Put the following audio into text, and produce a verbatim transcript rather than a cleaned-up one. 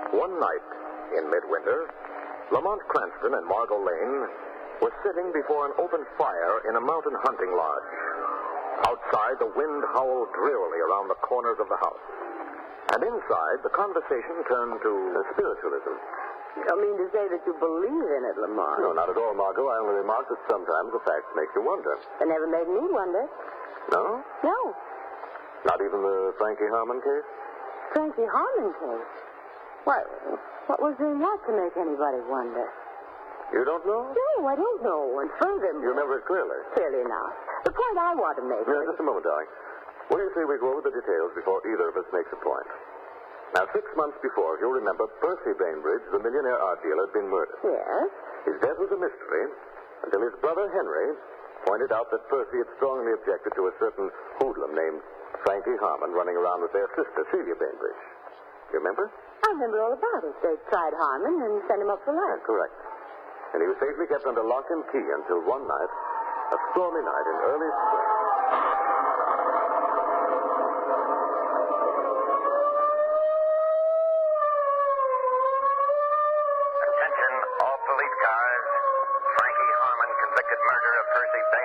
One night in midwinter, Lamont Cranston and Margot Lane were sitting before an open fire in a mountain hunting lodge. Outside, the wind howled drearily around the corners of the house. And inside, the conversation turned to uh, spiritualism. You don't mean to say that you believe in it, Lamont? No, not at all, Margot. I only remarked that sometimes the facts make you wonder. It never made me wonder. No? No. Not even the Frankie Harmon case? Frankie Harmon case? Why, what was there in that to make anybody wonder? You don't know? No, I don't know. And furthermore... You remember it clearly? Clearly enough. The point I want to make Yeah, is... just a moment, darling. What do you say we go over the details before either of us makes a point? Now, six months before, you'll remember, Percy Bainbridge, the millionaire art dealer, had been murdered. Yes? His death was a mystery until his brother Henry pointed out that Percy had strongly objected to a certain hoodlum named Frankie Harmon running around with their sister, Celia Bainbridge. You remember? I remember all about it. They tried Harmon and sent him up for life. Correct. And he was safely kept under lock and key until one night, a stormy night in early spring. Attention, all police cars. Frankie Harmon, convicted murderer of Percy